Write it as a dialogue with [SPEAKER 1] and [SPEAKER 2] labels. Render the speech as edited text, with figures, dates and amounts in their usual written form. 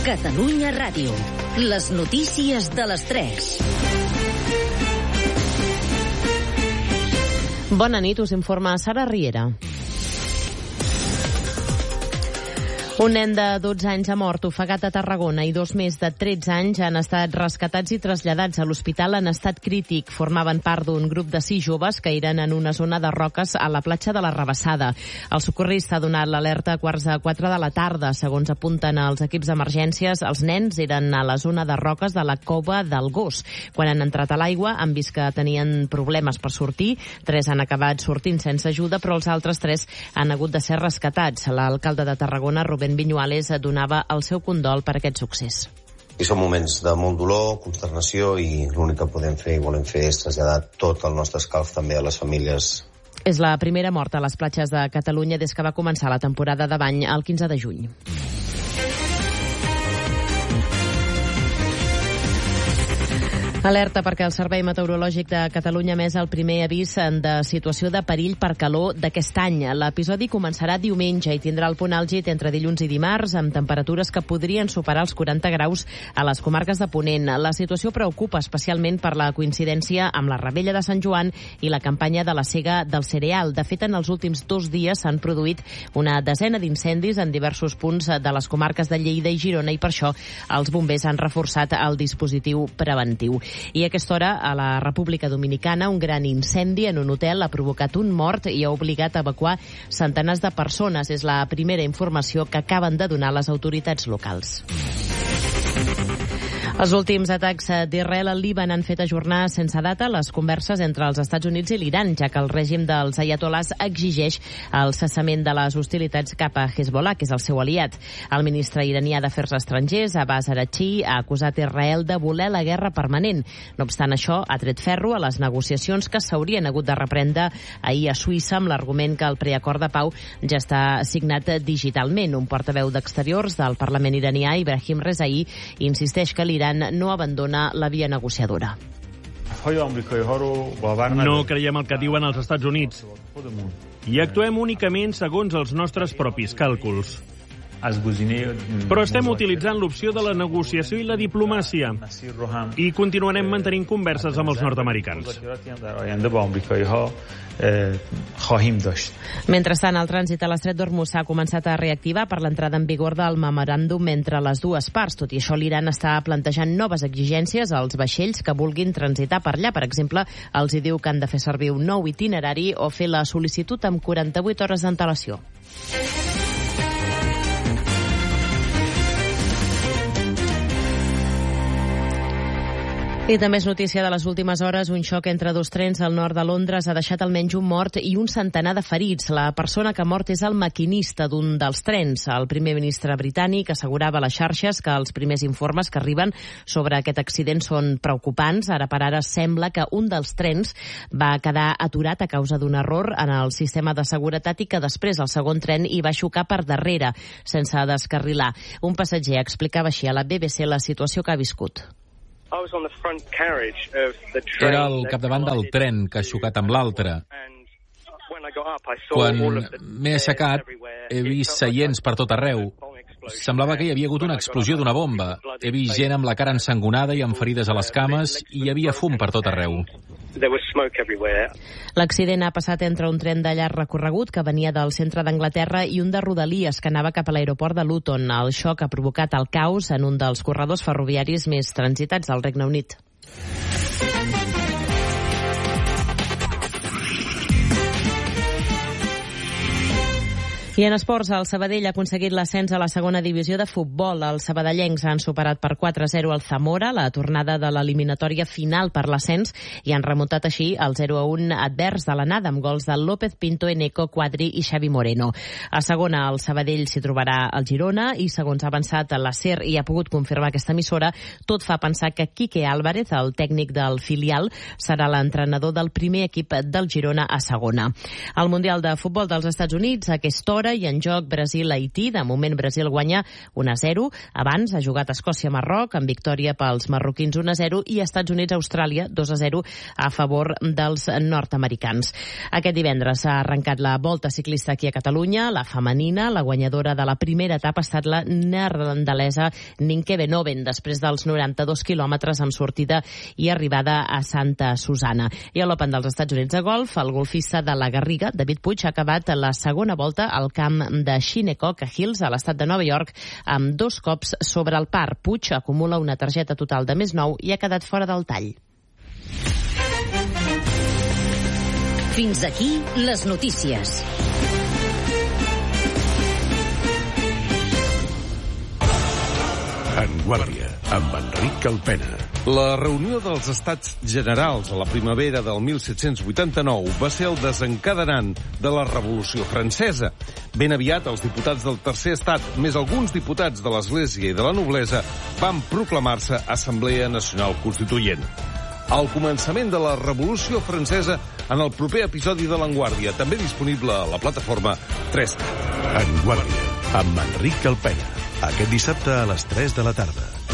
[SPEAKER 1] Catalunya Ràdio. Les notícies de les 3.
[SPEAKER 2] Bona nit, us informa Sara Riera. Un nen de 12 anys ha mort ofegat a Tarragona i 2 més de 13 anys han estat rescatats i traslladats a l'hospital en estat crític. Formaven part d'un grup de 6 joves que eren en una zona de roques a la platja de la Rabassada. El socorrista ha donat l'alerta a 3:15 de la tarda. Segons apunten els equips d'emergències, els nens eren a la zona de roques de la Cova del Gos. Quan han entrat a l'aigua han vist que tenien problemes per sortir. 3 han acabat sortint sense ajuda, però els altres 3 han hagut de ser rescatats. L'alcalde de Tarragona, Rubén Viñuales, donava el seu condol per aquest succés.
[SPEAKER 3] I són moments de molt dolor, consternació, i l'únic que podem fer i volem fer és traslladar tot el nostre escalf també a les famílies.
[SPEAKER 2] És la primera mort a les platges de Catalunya des que va començar la temporada de bany el 15 de juny. Alerta perquè el Servei Meteorològic de Catalunya ha emès el primer avís de situació de perill per calor d'aquest any. L'episodi començarà diumenge i tindrà el punt àlgid entre dilluns i dimarts, amb temperatures que podrien superar els 40 graus a les comarques de Ponent. La situació preocupa especialment per la coincidència amb la Revetlla de Sant Joan i la campanya de la sega del cereal. De fet, en els últims 2 dies s'han produït una desena d'incendis en diversos punts de les comarques de Lleida i Girona i per això els bombers han reforçat el dispositiu preventiu. I a aquesta hora, a la República Dominicana, un gran incendi en un hotel ha provocat un mort i ha obligat a evacuar centenars de persones. És la primera informació que acaben de donar les autoritats locals. Els últims atacs d'Israel al Líban han fet ajornar sense data les converses entre els Estats Units i l'Iran, ja que el règim dels ayatolars exigeix el cessament de les hostilitats cap a Hezbollah, que és el seu aliat. El ministre iranià d'Afers Estrangers, Abbas Araghchi, ha acusat Israel de voler la guerra permanent. No obstant això, ha tret ferro a les negociacions que s'haurien hagut de reprendre ahir a Suïssa amb l'argument que el preacord de pau ja està signat digitalment. Un portaveu d'Exteriors del Parlament iranià, Ibrahim Rezai, insisteix que l'Iran no abandona la via negociadora.
[SPEAKER 4] No creiem el que diuen els Estats Units i actuem únicament segons els nostres propis càlculs. Però estem utilitzant l'opció de la negociació i la diplomàcia i continuarem mantenint converses amb els nord-americans.
[SPEAKER 2] Mentrestant, el trànsit a l'estret d'Hormuz s'ha començat a reactivar per l'entrada en vigor del memoràndum entre les dues parts. Tot i això, l'Iran està plantejant noves exigències als vaixells que vulguin transitar per allà. Per exemple, els hi diu que han de fer servir un nou itinerari o fer la sol·licitud amb 48 hores d'antelació. I també és notícia de les últimes hores. Un xoc entre 2 trens al nord de Londres ha deixat almenys un mort i un centenar de ferits. La persona que ha mort és el maquinista d'un dels trens. El primer ministre britànic assegurava a les xarxes que els primers informes que arriben sobre aquest accident són preocupants. Ara per ara sembla que un dels trens va quedar aturat a causa d'un error en el sistema de seguretat i que després el segon tren hi va xocar per darrere, sense descarrilar. Un passatger explicava així a la BBC la situació que ha viscut.
[SPEAKER 5] Era al capdavant del tren que ha xocat amb l'altre. Quan m'he aixecat, he vist seients per tot arreu. Semblava que hi havia hagut una explosió d'una bomba. He vist gent amb la cara ensangonada i amb ferides a les cames i hi havia fum per tot arreu.
[SPEAKER 2] L'accident ha passat entre un tren de llarg recorregut que venia del centre d'Anglaterra i un de Rodalies que anava cap a l'aeroport de Luton. El xoc ha provocat el caos en un dels corredors ferroviaris més transitats del Regne Unit. I en esports, el Sabadell ha aconseguit l'ascens a la segona divisió de futbol. Els sabadellencs han superat per 4-0 el Zamora, la tornada de l'eliminatòria final per l'ascens, i han remuntat així el 0-1 advers de l'anada amb gols de López, Pinto, Eneco, Quadri i Xavi Moreno. A segona, el Sabadell s'hi trobarà al Girona i, segons ha avançat la SER i ha pogut confirmar aquesta emissora, tot fa pensar que Quique Álvarez, el tècnic del filial, serà l'entrenador del primer equip del Girona a segona. Al Mundial de Futbol dels Estats Units, a aquesta hora, hora, i en joc Brasil-Haití. De moment Brasil guanya 1-0. Abans ha jugat Escòcia-Marroc, amb victòria pels marroquins 1-0, i Estats Units-Austràlia 2-0 a favor dels nord-americans. Aquest divendres s'ha arrencat la Volta ciclista aquí a Catalunya, la femenina. La guanyadora de la primera etapa ha estat la neerlandesa Nienke van Oven, després dels 92 quilòmetres amb sortida i arribada a Santa Susana. I a l'Open dels Estats Units de golf, el golfista de la Garriga, David Puig, ha acabat la segona volta al camp de Shinnecock Hills, a l'estat de Nova York, amb 2 cops sobre el par. Puig acumula una targeta total de més 9 i ha quedat fora del tall.
[SPEAKER 1] Fins aquí les notícies.
[SPEAKER 6] En Guàrdia, amb Enric Calpena. La reunió dels Estats Generals a la primavera del 1789 va ser el desencadenant de la Revolució Francesa. Ben aviat, els diputats del Tercer Estat, més alguns diputats de l'Església i de la noblesa, van proclamar-se Assemblea Nacional Constituent. El començament de la Revolució Francesa en el proper episodi de l'Enguàrdia, també disponible a la plataforma 3.
[SPEAKER 7] En Guàrdia, amb Enric Calpena. Aquest dissabte a les 3 de la tarda.